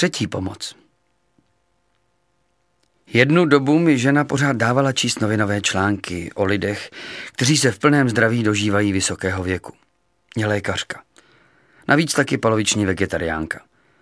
Třetí pomoc. Jednu dobu mi žena pořád dávala číst novinové články o lidech, kteří se v plném zdraví dožívají vysokého věku. Je lékařka. Navíc taky poloviční vegetariánka.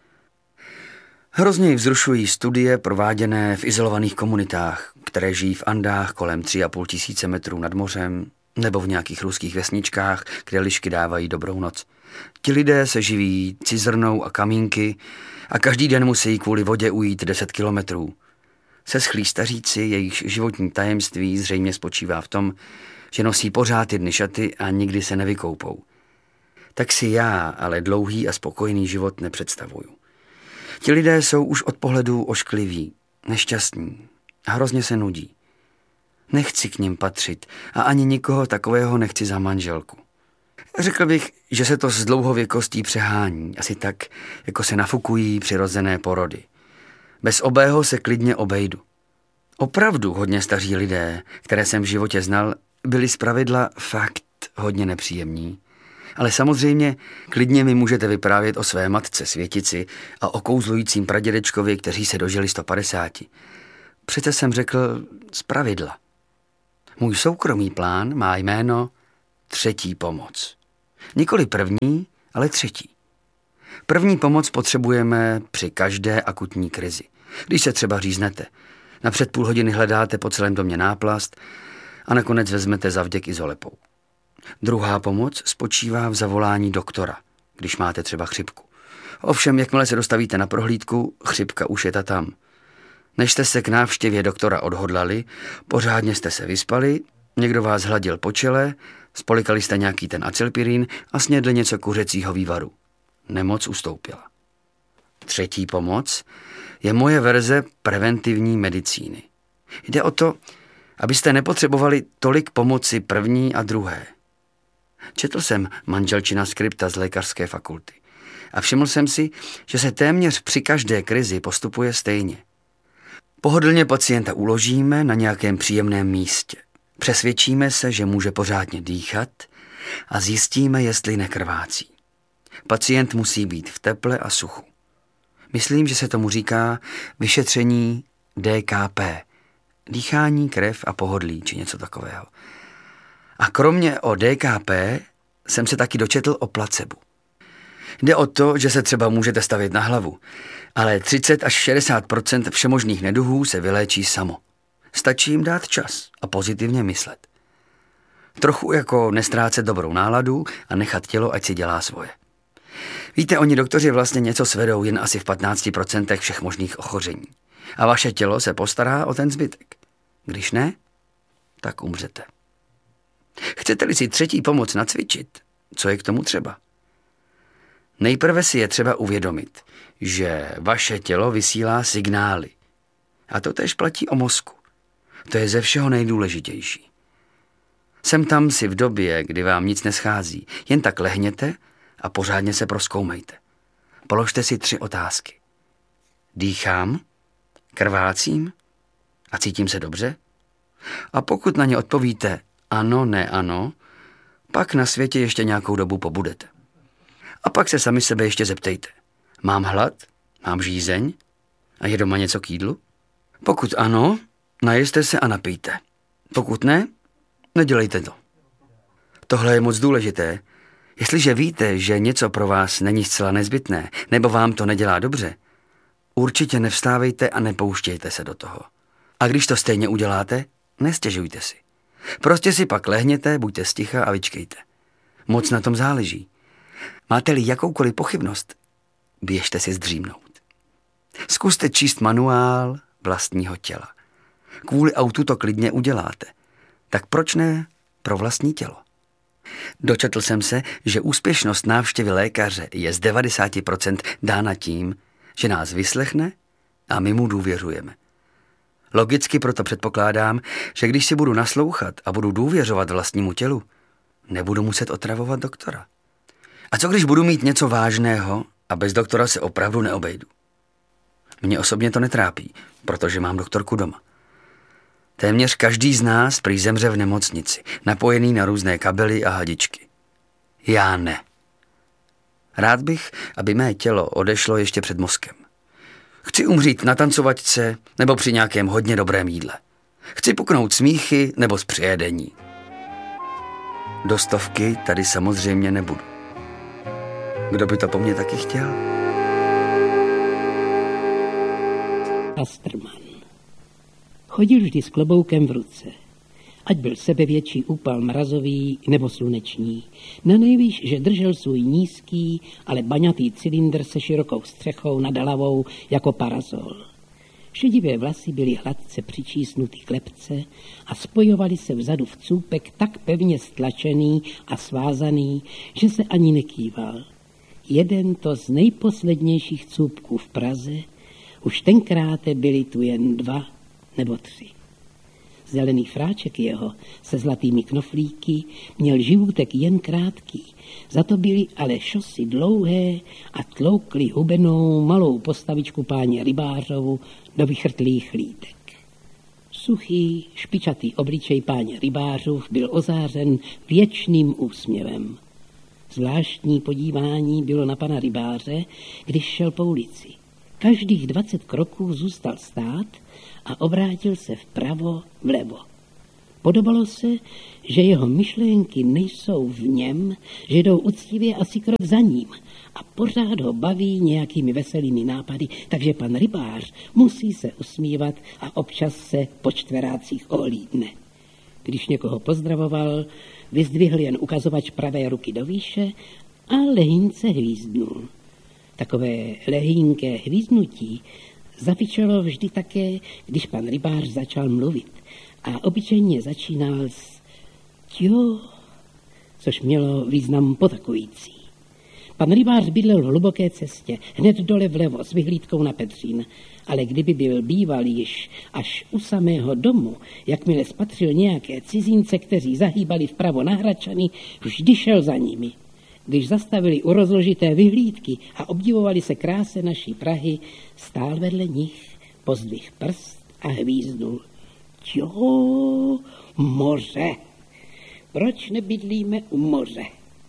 Hrozně ji vzrušují studie prováděné v izolovaných komunitách, které žijí v Andách kolem 3,5 tisíce metrů nad mořem nebo v nějakých ruských vesničkách, kde lišky dávají dobrou noc. Ti lidé se živí cizrnou a kamínky a každý den musí kvůli vodě ujít 10 kilometrů. Seschlí staříci, jejichž životní tajemství zřejmě spočívá v tom, že nosí pořád jedny šaty a nikdy se nevykoupou. Tak si já ale dlouhý a spokojený život nepředstavuju. Ti lidé jsou už od pohledu oškliví, nešťastní a hrozně se nudí. Nechci k nim patřit a ani nikoho takového nechci za manželku. Řekl bych, že se to s dlouhověkostí přehání, asi tak, jako se nafukují přirozené porody. Bez obého se klidně obejdu. Opravdu hodně staří lidé, které jsem v životě znal, byli zpravidla fakt hodně nepříjemní. Ale samozřejmě klidně mi můžete vyprávět o své matce Světici a o kouzlujícím pradědečkovi, kteří se dožili 150. Přece jsem řekl zpravidla. Můj soukromý plán má jméno Třetí pomoc. Nikoli první, ale třetí. První pomoc potřebujeme při každé akutní krizi. Když se třeba říznete, napřed půl hodiny hledáte po celém domě náplast a nakonec vezmete zavděk izolepou. Druhá pomoc spočívá v zavolání doktora, když máte třeba chřipku. Ovšem, jakmile se dostavíte na prohlídku, chřipka už je ta tam. Než jste se k návštěvě doktora odhodlali, pořádně jste se vyspali, někdo vás hladil po čele, spolikali jste nějaký ten acylpirín a snědli něco kuřecího vývaru. Nemoc ustoupila. Třetí pomoc je moje verze preventivní medicíny. Jde o to, abyste nepotřebovali tolik pomoci první a druhé. Četl jsem manželčina skripta z lékařské fakulty a všiml jsem si, že se téměř při každé krizi postupuje stejně. Pohodlně pacienta uložíme na nějakém příjemném místě. Přesvědčíme se, že může pořádně dýchat a zjistíme, jestli nekrvácí. Pacient musí být v teple a suchu. Myslím, že se tomu říká vyšetření DKP. Dýchání, krev a pohodlí, či něco takového. A kromě o DKP jsem se taky dočetl o placebu. Jde o to, že se třeba můžete stavět na hlavu, ale 30 až 60% všemožných neduhů se vyléčí samo. Stačí jim dát čas a pozitivně myslet. Trochu jako nestrácet dobrou náladu a nechat tělo, ať si dělá svoje. Víte, oni doktoři vlastně něco svedou jen asi v 15% všech možných ochoření. A vaše tělo se postará o ten zbytek. Když ne, tak umřete. Chcete-li si třetí pomoc nacvičit, co je k tomu třeba? Nejprve si je třeba uvědomit, že vaše tělo vysílá signály. A to též platí o mozku. To je ze všeho nejdůležitější. Sem tam si v době, kdy vám nic neschází, jen tak lehněte a pořádně se prozkoumejte. Položte si 3 otázky. Dýchám? Krvácím? A cítím se dobře? A pokud na ně odpovíte ano, ne, ano, pak na světě ještě nějakou dobu pobudete. A pak se sami sebe ještě zeptejte. Mám hlad? Mám žízeň? A je doma něco k jídlu? Pokud ano, najeste se a napijte. Pokud ne, nedělejte to. Tohle je moc důležité. Jestliže víte, že něco pro vás není zcela nezbytné, nebo vám to nedělá dobře, určitě nevstávejte a nepouštějte se do toho. A když to stejně uděláte, nestěžujte si. Prostě si pak lehněte, buďte sticha a vyčkejte. Moc na tom záleží. Máte-li jakoukoliv pochybnost, běžte si zdřímnout. Zkuste číst manuál vlastního těla. Kvůli autu to klidně uděláte. Tak proč ne pro vlastní tělo? Dočetl jsem se, že úspěšnost návštěvy lékaře je z 90% dána tím, že nás vyslechne a my mu důvěřujeme. Logicky proto předpokládám, že když si budu naslouchat a budu důvěřovat vlastnímu tělu, nebudu muset otravovat doktora. A co když budu mít něco vážného a bez doktora se opravdu neobejdu? Mě osobně to netrápí, protože mám doktorku doma. Téměř každý z nás prý zemře v nemocnici, napojený na různé kabely a hadičky. Já ne. Rád bych, aby mé tělo odešlo ještě před mozkem. Chci umřít na tancovačce nebo při nějakém hodně dobrém jídle. Chci puknout smíchy nebo z přejedení. Do 100 tady samozřejmě nebudu. Kdo by to po mně taky chtěl? Asterman. Chodil vždy s kloboukem v ruce. Ať byl sebevětší úpal mrazový nebo sluneční. Nanejvýš, že držel svůj nízký, ale baňatý cylindr se širokou střechou nad hlavou jako parazol. Šedivé vlasy byly hladce přičísnutý k lebce a spojovaly se vzadu v cůpek tak pevně stlačený a svázaný, že se ani nekýval. Jeden to z nejposlednějších cůpků v Praze, už tenkrát byli tu jen 2 nebo 3. Zelený fráček jeho se zlatými knoflíky měl živůtek jen krátký, za to byly ale šosy dlouhé a tloukly hubenou malou postavičku páně Rybářovu do vychrtlých lítek. Suchý, špičatý obličej páně Rybářův byl ozářen věčným úsměvem. Zvláštní podívání bylo na pana Rybáře, když šel po ulici. Každých 20 kroků zůstal stát a obrátil se vpravo, vlevo. Podobalo se, že jeho myšlenky nejsou v něm, že jdou uctivě asi krok za ním a pořád ho baví nějakými veselými nápady, takže pan Rybář musí se usmívat a občas se po čtverácích ohlídne. Když někoho pozdravoval, vyzdvihl jen ukazovač pravé ruky do výše a lehínce hvízdnul. Takové lehínké hvízdnutí zapičelo vždy také, když pan Rybář začal mluvit a obyčejně začínal s tjo, což mělo význam potakující. Pan Rybář bydlel v hluboké cestě, hned dole vlevo s vyhlídkou na Petřín, ale kdyby byl býval již až u samého domu, jakmile spatřil nějaké cizince, kteří zahýbali vpravo na Hradčany, vždy šel za nimi. Když zastavili u rozložité vyhlídky a obdivovali se kráse naší Prahy, stál vedle nich, pozdvih prst a hvízdnul. Jo, moře. Proč nebydlíme u moře?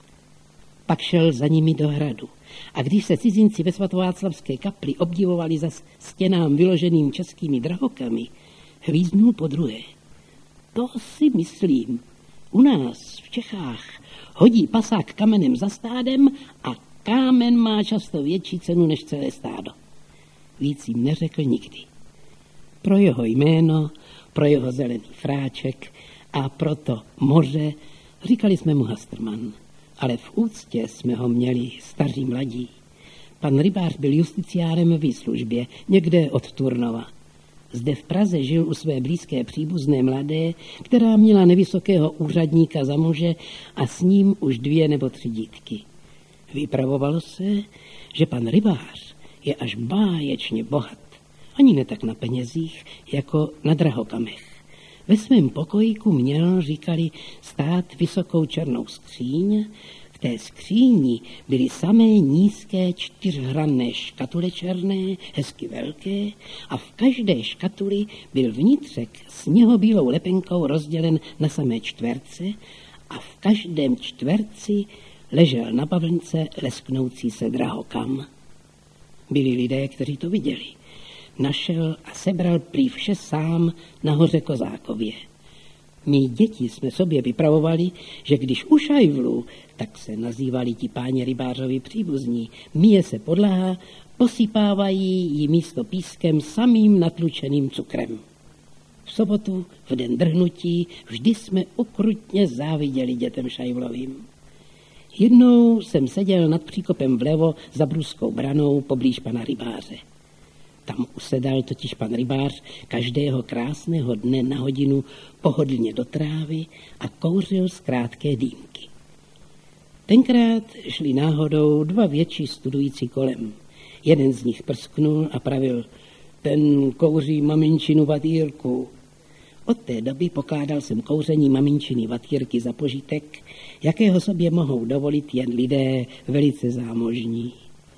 Pak šel za nimi do hradu. A když se cizinci ve svatováclavské kapli obdivovali za stěnám vyloženým českými drahokami, hvízdnul podruhé. To si myslím. U nás v Čechách hodí pasák kamenem za stádem a kámen má často větší cenu než celé stádo. Víc jim neřekl nikdy. Pro jeho jméno, pro jeho zelený fráček a pro to moře říkali jsme mu Hasterman, ale v úctě jsme ho měli staří mladí. Pan Rybář byl justiciárem ve výslužbě, někde od Turnova. Zde v Praze žil u své blízké příbuzné mladé, která měla nevysokého úřadníka za muže a s ním už 2 nebo 3 dítky. Vypravovalo se, že pan Rybář je až báječně bohat, ani ne tak na penězích, jako na drahokamech. Ve svém pokojíku měl, říkali, stát vysokou černou skříň. V té skříni byly samé nízké 4hranné škatule černé, hezky velké, a v každé škatuli byl vnitřek sněhobílou lepenkou rozdělen na samé čtverce a v každém čtverci ležel na bavlnce lesknoucí se drahokam. Byli lidé, kteří to viděli. Našel a sebral prý vše sám na hoře Kozákově. My děti jsme sobě vypravovali, že když u šajvlu, tak se nazývali ti páni Rybářovi příbuzní, myje se podlaha, posypávají jí místo pískem samým natlučeným cukrem. V sobotu, v den drhnutí, vždy jsme ukrutně záviděli dětem šajvlovým. Jednou jsem seděl nad příkopem vlevo za Bruskou branou poblíž pana Rybáře. Tam usedal totiž pan Rybář každého krásného dne na hodinu pohodlně do trávy a kouřil z krátké dýmky. Tenkrát šli náhodou 2 větší studující kolem. Jeden z nich prsknul a pravil, ten kouří maminčinu vatýrku. Od té doby pokládal jsem kouření maminčiny vatýrky za požitek, jakého sobě mohou dovolit jen lidé velice zámožní.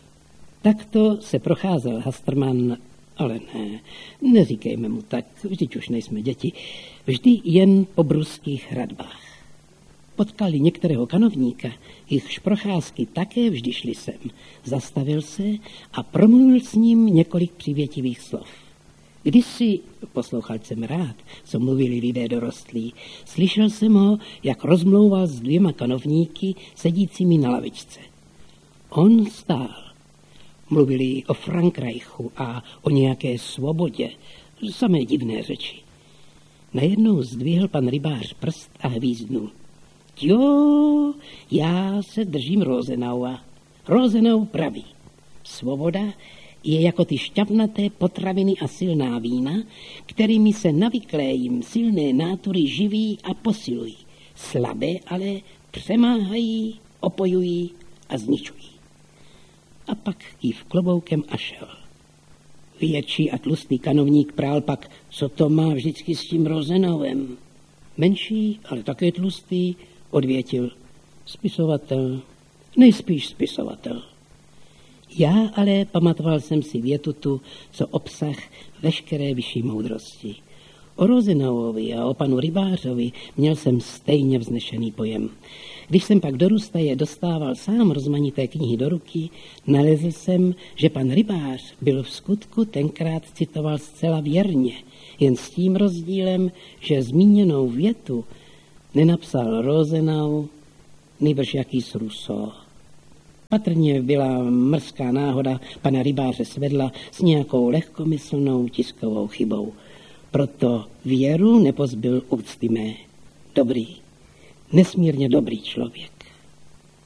Takto se procházel Hasterman, ale ne, neříkejme mu tak, vždyť už nejsme děti, vždy jen po bruských hradbách. potkali některého kanovníka, jejichž procházky také vždy šli sem, zastavil se a promluvil s ním několik přívětivých slov. Kdysi, poslouchal jsem rád, co mluvili lidé dorostlí, slyšel jsem ho, jak rozmlouval s 2 kanovníky sedícími na lavičce. On stál. Mluvili o Frankreichu a o nějaké svobodě, samé divné řeči. Najednou zdvihl pan rybář prst a hvízdnul. Jo, já se držím Rozenaua. Rozenau praví. Svoboda je jako ty šťavnaté potraviny a silná vína, kterými se navyklé jim silné nátury živí a posilují. Slabé ale přemáhají, opojují a zničují. A pak kýv kloboukem a šel. Větší a tlustý kanovník prál pak, co to má vždycky s tím Rozenauem. Menší, ale také tlustý, odvětil. Spisovatel, nejspíš spisovatel. Já ale pamatoval jsem si větu tu, co obsah veškeré vyšší moudrosti. O Rozenauovi a o panu rybářovi měl jsem stejně vznešený pojem. Když jsem pak dorůstaje dostával sám rozmanité knihy do ruky, nalezl jsem, že pan rybář byl v skutku tenkrát citoval zcela věrně, jen s tím rozdílem, že zmíněnou větu nenapsal Rozenau, nýbrž jakýs Rousseau. Patrně byla mrzká náhoda pana rybáře svedla s nějakou lehkomyslnou tiskovou chybou. Proto věru nepozbyl úcty mé. Dobrý, nesmírně dobrý člověk.